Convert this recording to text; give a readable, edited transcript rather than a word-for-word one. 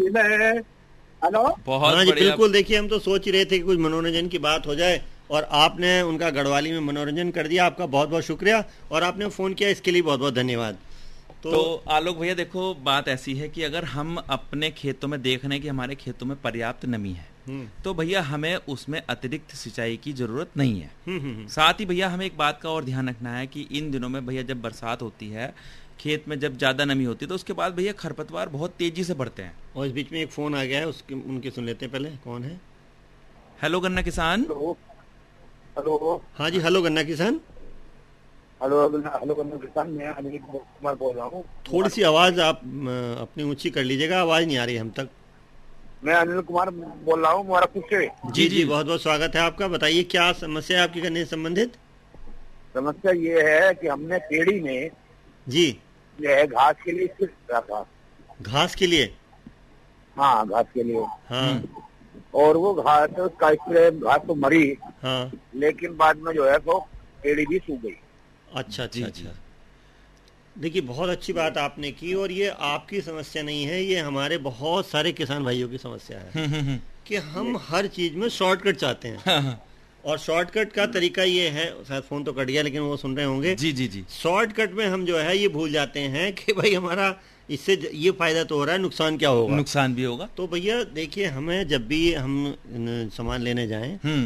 Hello. बहुत हाँ जी बढ़िया। बिल्कुल, देखिए हम तो सोच ही रहे थे कि कुछ मनोरंजन की बात हो जाए और आपने उनका गढ़वाली में मनोरंजन कर दिया। आपका बहुत बहुत शुक्रिया और आपने फ़ोन किया इसके लिए बहुत बहुत धन्यवाद। तो आलोक भैया देखो, बात ऐसी है कि अगर हम अपने खेतों में देख रहे हैं कि हमारे खेतों में पर्याप्त नमी है तो भैया हमें उसमें अतिरिक्त सिंचाई की जरूरत नहीं है। साथ ही भैया हमें एक बात का और ध्यान रखना है कि इन दिनों में भैया जब बरसात होती है, खेत में जब ज्यादा नमी होती है तो उसके बाद भैया खरपतवार बहुत तेजी से बढ़ते हैं। और इस बीच में एक फ़ोन आ गया है, उसके उनके सुन लेते हैं पहले। कौन है? हेलो गन्ना किसान। हेलो। हेलो। हाँ जी, हेलो गन्ना किसान। हेलो। हेलो किसान, मैं अनिल कुमार बोल रहा हूँ। थोड़ी सी आवाज़ आप अपनी ऊंची कर लीजिएगा, आवाज़ नहीं आ रही हम तक। मैं अनिल कुमार बोल रहा हूँ मुबारकपुर से। जी जी, बहुत बहुत स्वागत है आपका। बताइए क्या समस्या है आपकी करने से संबंधित? समस्या ये है कि हमने पेड़ी में जी। जो है घास के लिए स्प्रे करा था। घास के लिए? हाँ, घास के लिए। हाँ और वो घास का स्प्रे, घास तो मरी, हाँ। लेकिन बाद में जो है तो पेड़ी भी सूख गई। अच्छा अच्छा अच्छा। देखिए बहुत अच्छी बात आपने की, और ये आपकी समस्या नहीं है, ये हमारे बहुत सारे किसान भाइयों की समस्या है कि हम हर चीज में शॉर्टकट चाहते हैं। और शॉर्टकट का तरीका ये है, शायद फोन तो कट गया लेकिन वो सुन रहे होंगे। जी जी जी। शॉर्टकट में हम जो है ये भूल जाते हैं कि भाई हमारा इससे ये फायदा तो हो रहा है, नुकसान क्या होगा। नुकसान भी होगा। तो भैया देखिए, हमें जब भी हम सामान लेने जाएं